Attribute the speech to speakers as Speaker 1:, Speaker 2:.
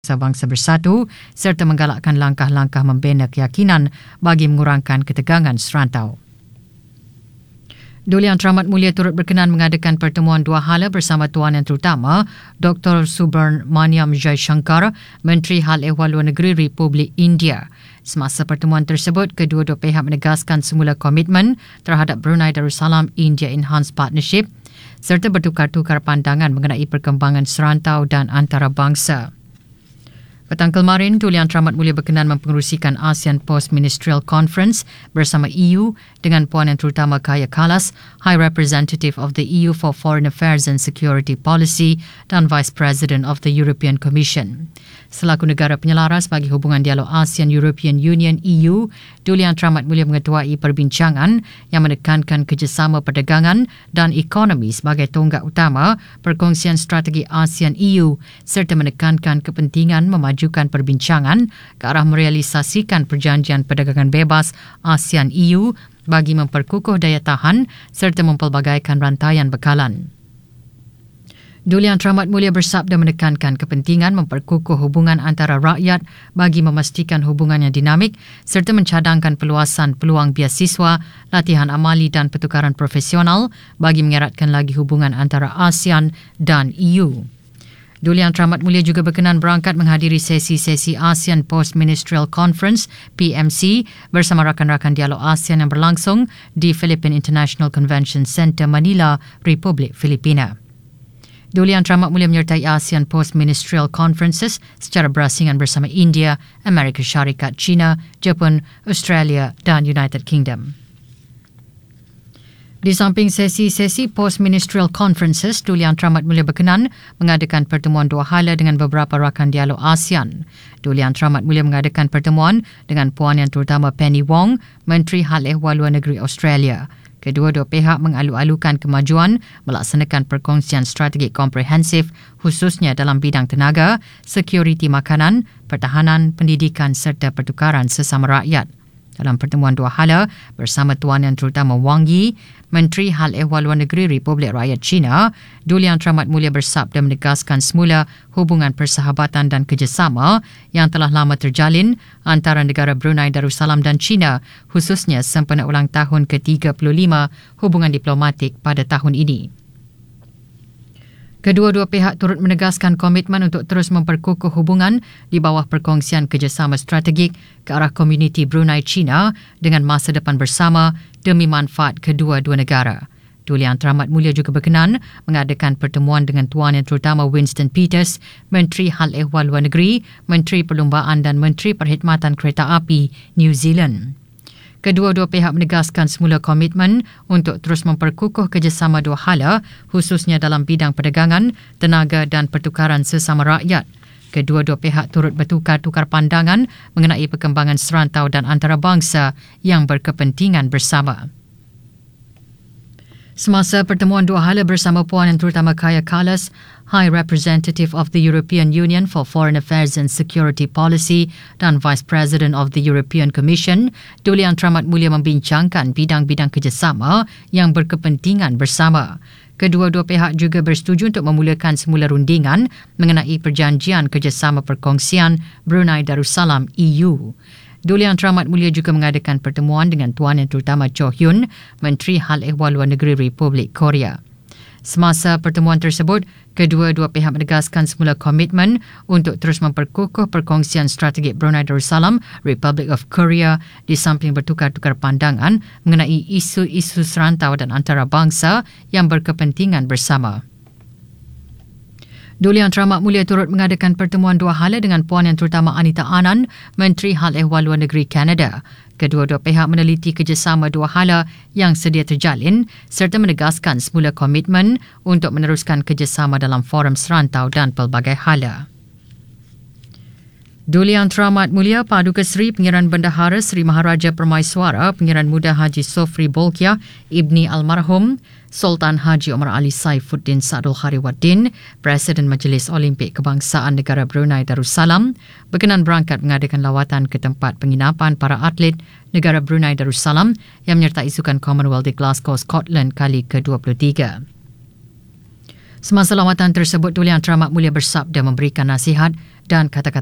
Speaker 1: bangsa bersatu serta menggalakkan langkah-langkah membina keyakinan bagi mengurangkan ketegangan serantau. Duli Yang Teramat Mulia turut berkenan mengadakan pertemuan dua hala bersama Tuan Yang Terutama Dr. Subramaniam Jaishankar, Menteri Hal Ehwal Luar Negeri Republik India. Semasa pertemuan tersebut, kedua-dua pihak menegaskan semula komitmen terhadap Brunei Darussalam India Enhanced Partnership serta bertukar-tukar pandangan mengenai perkembangan serantau dan antarabangsa. Petang kemarin, Duli Yang Teramat Mulia berkenan mempengerusikan ASEAN Post-Ministerial Conference bersama EU dengan Puan Yang Terutama Kaja Kallas, High Representative of the EU for Foreign Affairs and Security Policy dan Vice President of the European Commission. Selaku negara penyelaras bagi hubungan dialog ASEAN-European Union EU, Duli Yang Teramat Mulia mengetuai perbincangan yang menekankan kerjasama perdagangan dan ekonomi sebagai tonggak utama perkongsian strategi ASEAN-EU serta menekankan kepentingan memajukan perbincangan ke arah merealisasikan perjanjian perdagangan bebas ASEAN-EU bagi memperkukuh daya tahan serta mempelbagaikan rantaian bekalan. Duli Yang Teramat Mulia bersabda menekankan kepentingan memperkukuh hubungan antara rakyat bagi memastikan hubungan yang dinamik serta mencadangkan peluasan peluang biasiswa, latihan amali dan pertukaran profesional bagi mengeratkan lagi hubungan antara ASEAN dan EU. Duli Yang Teramat Mulia juga berkenan berangkat menghadiri sesi-sesi ASEAN Post-Ministerial Conference PMC bersama rakan-rakan dialog ASEAN yang berlangsung di Philippine International Convention Center Manila, Republik Filipina. Duli Yang Teramat Mulia menyertai ASEAN Post-Ministerial Conferences secara berasingan bersama India, Amerika Syarikat, China, Jepun, Australia dan United Kingdom. Di samping sesi-sesi Post-Ministerial Conferences, Duli Yang Teramat Mulia berkenan mengadakan pertemuan dua hala dengan beberapa rakan dialog ASEAN. Duli Yang Teramat Mulia mengadakan pertemuan dengan Puan Yang Terutama Penny Wong, Menteri Hal Ehwal Luar Negeri Australia. Kedua-dua pihak mengalu-alukan kemajuan melaksanakan perkongsian strategi komprehensif khususnya dalam bidang tenaga, sekuriti makanan, pertahanan, pendidikan serta pertukaran sesama rakyat. Dalam pertemuan dua hala bersama Tuan Yang Terutama Wang Yi, Menteri Hal Ehwal Luar Negeri Republik Rakyat China, Duli Yang Teramat Mulia bersabda menegaskan semula hubungan persahabatan dan kerjasama yang telah lama terjalin antara negara Brunei Darussalam dan China, khususnya sempena ulang tahun ke-35 hubungan diplomatik pada tahun ini. Kedua-dua pihak turut menegaskan komitmen untuk terus memperkukuh hubungan di bawah perkongsian kerjasama strategik ke arah komuniti Brunei China dengan masa depan bersama demi manfaat kedua-dua negara. Duli Yang Teramat Mulia juga berkenan mengadakan pertemuan dengan Tuan Yang Terutama Winston Peters, Menteri Hal Ehwal Luar Negeri, Menteri Perlumbaan dan Menteri Perkhidmatan Kereta Api New Zealand. Kedua-dua pihak menegaskan semula komitmen untuk terus memperkukuh kerjasama dua hala khususnya dalam bidang perdagangan, tenaga dan pertukaran sesama rakyat. Kedua-dua pihak turut bertukar-tukar pandangan mengenai perkembangan serantau dan antarabangsa yang berkepentingan bersama. Semasa pertemuan dua hala bersama Puan Yang Terutama Kaja Kallas, High Representative of the European Union for Foreign Affairs and Security Policy dan Vice President of the European Commission, Duli Yang Teramat Mulia membincangkan bidang-bidang kerjasama yang berkepentingan bersama. Kedua-dua pihak juga bersetuju untuk memulakan semula rundingan mengenai perjanjian kerjasama perkongsian Brunei Darussalam EU. Duli Yang Teramat Mulia juga mengadakan pertemuan dengan Tuan Yang Terutama Cho Hyun, Menteri Hal Ehwal Luar Negeri Republik Korea. Semasa pertemuan tersebut, kedua-dua pihak menegaskan semula komitmen untuk terus memperkukuh perkongsian strategi Brunei Darussalam Republic of Korea di samping bertukar-tukar pandangan mengenai isu-isu serantau dan antarabangsa yang berkepentingan bersama. Duli Yang Teramat Mulia turut mengadakan pertemuan dua hala dengan Puan Yang Terutama Anita Anand, Menteri Hal Ehwal Luar Negeri Kanada. Kedua-dua pihak meneliti kerjasama dua hala yang sedia terjalin serta menegaskan semula komitmen untuk meneruskan kerjasama dalam forum serantau dan pelbagai hala. Duli Yang Teramat Mulia Paduka Seri Pengiran Bendahara Seri Maharaja Permaiswara Pengiran Muda Haji Sofri Bolkiah Ibni Almarhum Sultan Haji Omar Ali Saifuddin Sadul Khariwaddin, Presiden Majlis Olimpik Kebangsaan Negara Brunei Darussalam, berkenan berangkat mengadakan lawatan ke tempat penginapan para atlet negara Brunei Darussalam yang menyertai sukan Commonwealth di Glasgow, Scotland kali ke-23. Semasa lawatan tersebut, Duli Yang Teramat Mulia bersabda memberikan nasihat dan kata-kata